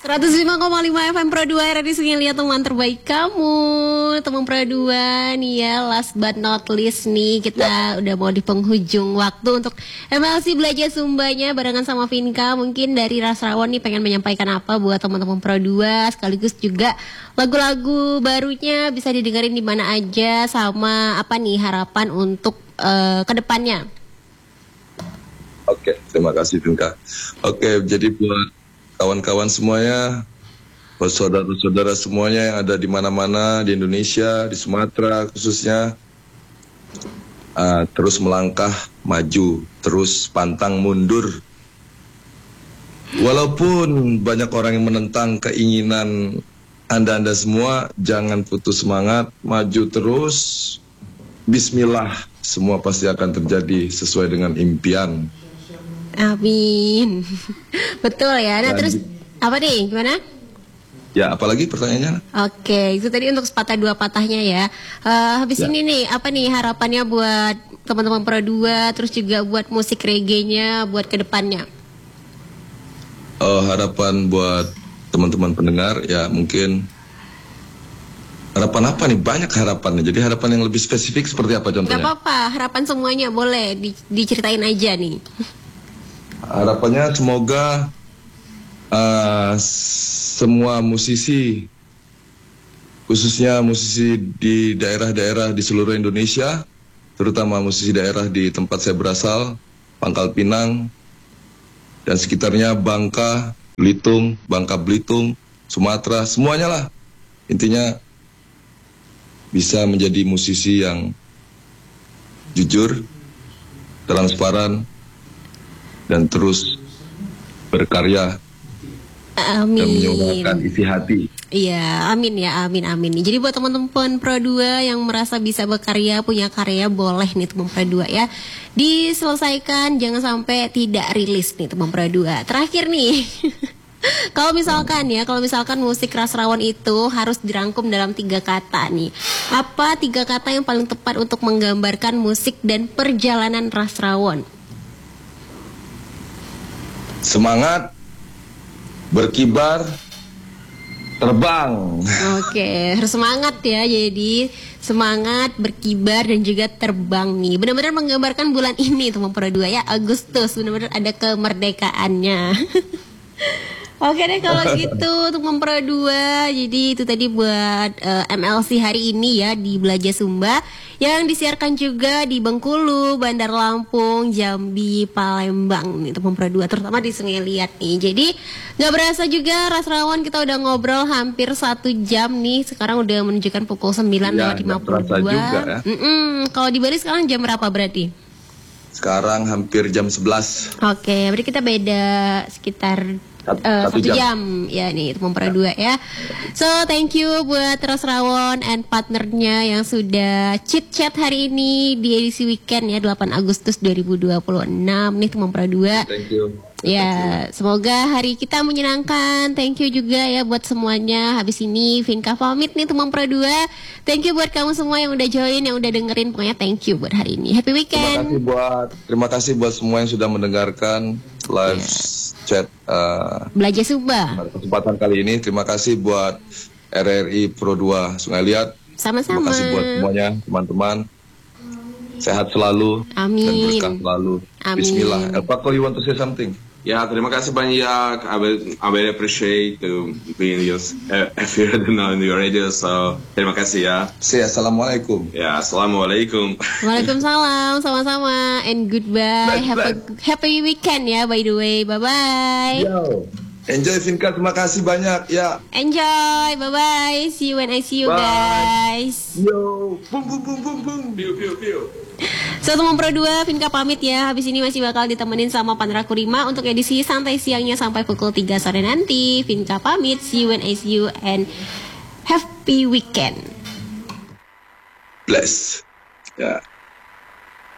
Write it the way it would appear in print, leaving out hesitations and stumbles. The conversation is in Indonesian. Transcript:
105,5 FM Pro 2 Radio Sungai Liat, teman terbaik kamu. Teman Pro 2 nih ya, last but not least nih, kita udah mau di penghujung waktu untuk MLC Belajar Sumbanya barengan sama Vinka. Mungkin dari Rasrawan nih pengen menyampaikan apa buat teman-teman Pro 2, sekaligus juga lagu-lagu barunya bisa didengarin di mana aja, sama apa nih harapan untuk kedepannya. Oke, terima kasih Vinka. Oke, jadi buat kawan-kawan semuanya, buat saudara-saudara semuanya yang ada di mana-mana di Indonesia, di Sumatera khususnya, terus melangkah maju, terus pantang mundur. Walaupun banyak orang yang menentang keinginan Anda semua, jangan putus semangat, maju terus. Bismillah, semua pasti akan terjadi sesuai dengan impian. Amin. Betul ya. Nah, terus apa nih? Gimana? Ya, apalagi pertanyaannya? Oke, itu tadi untuk sepatah dua patahnya ya. Habis ini nih, apa nih harapannya buat teman-teman Pro 2, terus juga buat musik reggae-nya buat kedepannya? Harapan buat teman-teman pendengar ya, mungkin harapan apa nih? Banyak harapannya. Jadi harapan yang lebih spesifik seperti apa contohnya? Gak apa-apa, harapan semuanya boleh diceritain aja nih. Harapannya semoga semua musisi, khususnya musisi di daerah-daerah di seluruh Indonesia, terutama musisi daerah di tempat saya berasal, Pangkal Pinang dan sekitarnya, Bangka Belitung, Sumatera, semuanya lah. Intinya bisa menjadi musisi yang jujur, transparan, dan terus berkarya. Amin. Dan menyuarakan isi hati. Iya, amin ya, amin. Jadi buat teman-teman Pro 2 yang merasa bisa berkarya, punya karya, boleh nih teman Pro 2 ya, diselesaikan, jangan sampai tidak rilis nih teman Pro 2. Terakhir nih, kalau misalkan musik Rasrawan itu harus dirangkum dalam 3 kata nih, apa 3 kata yang paling tepat untuk menggambarkan musik dan perjalanan Rasrawan? Semangat, berkibar, terbang. Oke, harus semangat ya. Jadi semangat, berkibar, dan juga terbang nih. Benar-benar menggambarkan bulan ini teman Pro 2 ya, Agustus. Benar-benar ada kemerdekaannya. Oke deh kalau gitu teman Pro 2. Jadi itu tadi buat MLC hari ini ya di Belajar Sumba, yang disiarkan juga di Bengkulu, Bandar Lampung, Jambi, Palembang nih teman Pro 2, terutama di Sungai Liat nih. Jadi gak berasa juga Rasrawan kita udah ngobrol hampir 1 jam nih. Sekarang udah menunjukkan pukul 9:52 ya. Kalau di Bali sekarang jam berapa berarti? Sekarang hampir jam 11. Oke, berarti kita beda sekitar 1 jam ya nih teman Pro 2 ya. So thank you buat Rasrawan and partnernya yang sudah chit chat hari ini di edisi weekend ya 8 Agustus 2026 nih teman Pro 2. Thank you. Ya, semoga hari kita menyenangkan. Thank you juga ya buat semuanya. Habis ini Vinka pamit nih teman Pro 2. Thank you buat kamu semua yang udah join, yang udah dengerin. Pokoknya thank you buat hari ini. Happy weekend. Terima kasih buat semua yang sudah mendengarkan live chat Belajar Sumba. Kesempatan kali ini. Terima kasih buat RRI Pro 2 Sungai Liat. Sama-sama. Terima kasih buat semuanya, teman-teman. Sehat selalu. Amin. Dan berkah selalu. Amin. Bismillah. Elpaco, you want to say something? Ya, terima kasih banyak. I very appreciate to being appeared on your radio. So, terima kasih ya. Say assalamualaikum. Ya, assalamualaikum. Waalaikumsalam, sama-sama, and goodbye. Happy weekend ya, by the way. Bye bye. Yo. Enjoy Vinka, terima kasih banyak ya. Enjoy, bye bye. See you when I see you guys. Yo, boom boom boom boom boom. Piu piu piu. So teman Pro 2, Vinka pamit ya. Habis ini masih bakal ditemenin sama Pandra Kurima untuk edisi santai siangnya sampai pukul 3 sore nanti. Vinka pamit, see you when I see you, and happy weekend. Bless. Ya.